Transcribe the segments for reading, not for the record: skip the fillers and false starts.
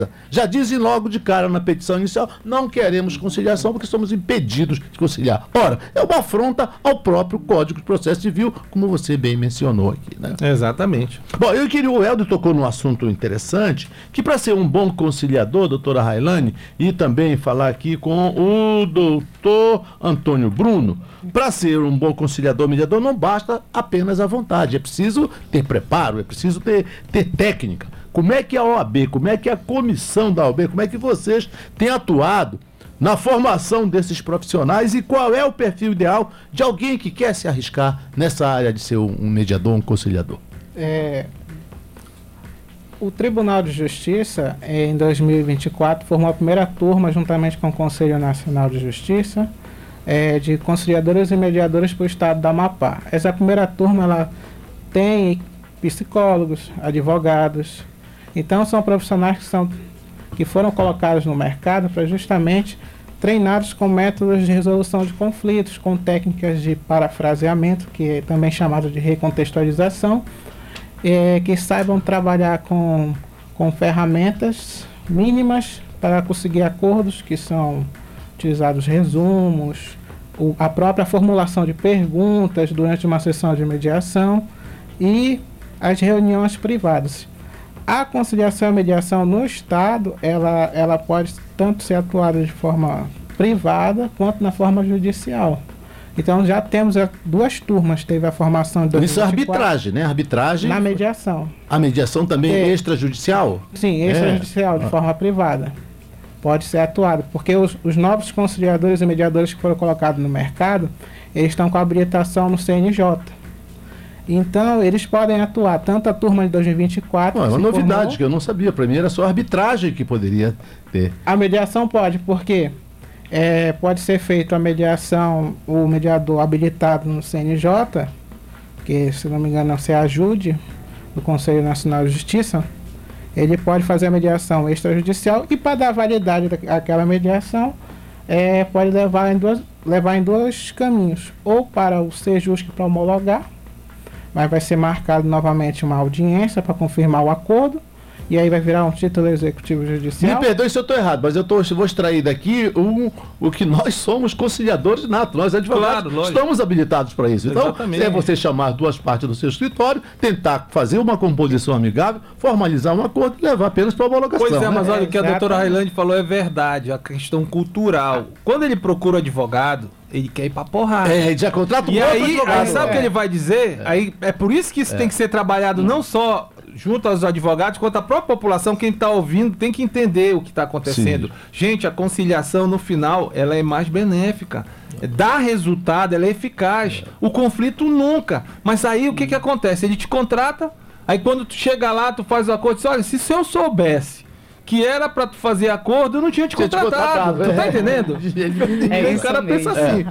Já dizem logo de cara na petição inicial, não queremos conciliação porque somos impedidos de conciliar. Ora, é uma afronta ao próprio Código de Processo Civil, como você bem mencionou aqui, né? Exatamente. Bom, eu queria, o Helder tocou num assunto interessante, que para ser um bom conciliador, doutora Railane, e também falar aqui com o doutor Antônio Bruno, para ser um bom conciliador, mediador, não basta apenas a vontade, é preciso ter preparo, é preciso ter técnica. Como é que a OAB, como é que a comissão da OAB, como é que vocês têm atuado na formação desses profissionais e qual é o perfil ideal de alguém que quer se arriscar nessa área de ser um mediador, um conciliador? O Tribunal de Justiça, em 2024, formou a primeira turma, juntamente com o Conselho Nacional de Justiça, de conciliadores e mediadores para o estado do Amapá. Essa primeira turma ela tem psicólogos, advogados. Então, são profissionais que foram colocados no mercado para justamente treinados com métodos de resolução de conflitos, com técnicas de parafraseamento, que é também chamado de recontextualização, que saibam trabalhar com ferramentas mínimas para conseguir acordos, que são utilizados resumos, a própria formulação de perguntas durante uma sessão de mediação e as reuniões privadas. A conciliação e mediação no Estado, ela pode tanto ser atuada de forma privada quanto na forma judicial. Então já temos duas turmas, teve a formação de 2024. Isso é arbitragem, né? Arbitragem. Na mediação. A mediação também é extrajudicial? Sim, extrajudicial, de forma privada. Pode ser atuado, porque os novos conciliadores e mediadores que foram colocados no mercado, eles estão com habilitação no CNJ. Então, eles podem atuar, tanto a turma de 2024... É uma novidade que eu não sabia. Para mim era só a arbitragem que poderia ter. A mediação pode, porque pode ser feita a mediação, o mediador habilitado no CNJ, que, se não me engano, é a ajude do Conselho Nacional de Justiça, ele pode fazer a mediação extrajudicial e, para dar validade àquela mediação, pode levar em dois caminhos. Ou para o Sejusc para homologar, mas vai ser marcado novamente uma audiência para confirmar o acordo, e aí vai virar um título executivo judicial. Me perdoe se eu estou errado, mas eu vou extrair daqui o que nós somos conciliadores natos. Nós, advogados, estamos habilitados para isso. Então, é você chamar duas partes do seu escritório, tentar fazer uma composição amigável, formalizar um acordo e levar apenas para a homologação. Pois é, mas olha, o que a doutora Railane falou é verdade, a questão cultural. Quando ele procura o advogado, ele quer ir pra porrada. Já contrata e aí sabe o que ele vai dizer? Aí é por isso que isso tem que ser trabalhado não só junto aos advogados, quanto à própria população. Quem está ouvindo tem que entender o que está acontecendo. Sim. Gente, a conciliação no final, ela é mais benéfica. Dá resultado, ela é eficaz. O conflito nunca. Mas aí o que acontece? Ele te contrata, aí quando tu chega lá, tu faz o acordo, diz, olha, se eu soubesse que era pra tu fazer acordo, eu não tinha te contratado. Tu tá entendendo? O cara pensa assim.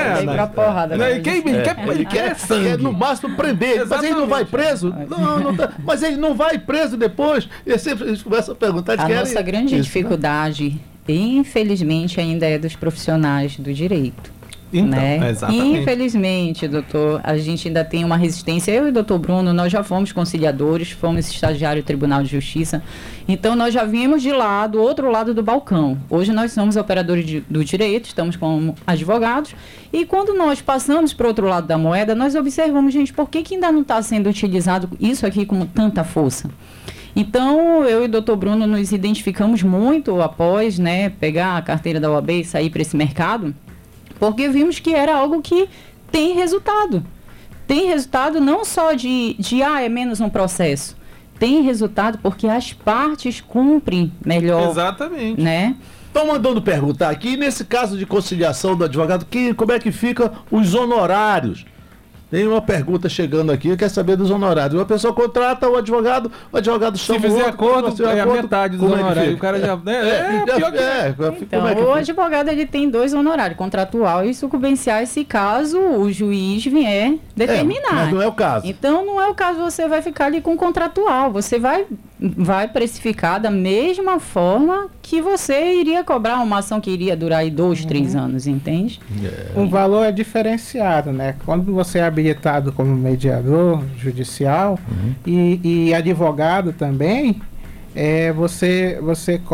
Ele quer sangue. Quer no máximo prender. Exatamente. Mas ele não vai preso? Não tá. Mas ele não vai preso depois? E sempre eles começam a perguntar. A nossa grande dificuldade, infelizmente, ainda é dos profissionais do direito. Então, né? Infelizmente, doutor, a gente ainda tem uma resistência. Eu e o doutor Bruno, nós já fomos conciliadores, fomos estagiário do Tribunal de Justiça, então nós já vimos de lá, do outro lado do balcão. Hoje nós somos operadores do direito, estamos como advogados, e quando nós passamos para o outro lado da moeda, nós observamos, gente, por que ainda não está sendo utilizado isso aqui com tanta força? Então, eu e o doutor Bruno nos identificamos muito após, né, pegar a carteira da OAB e sair para esse mercado, porque vimos que era algo que tem resultado. Tem resultado não só de é menos um processo. Tem resultado porque as partes cumprem melhor. Exatamente. Né? Estão mandando perguntar aqui, nesse caso de conciliação do advogado, como é que fica os honorários? Tem uma pergunta chegando aqui, quer saber dos honorários. Uma pessoa contrata o advogado chama... Se fizer acordo, é a metade dos honorários. O cara já... Então, o advogado ele tem 2 honorários, contratual e sucumbenciais, se caso o juiz vier determinar. Mas não é o caso. Então, não é o caso, você vai ficar ali com contratual. Você vai precificar da mesma forma que você iria cobrar uma ação que iria durar aí 2, 3 anos, entende? O valor é diferenciado, né? Quando você é habilitado como mediador judicial e advogado também, você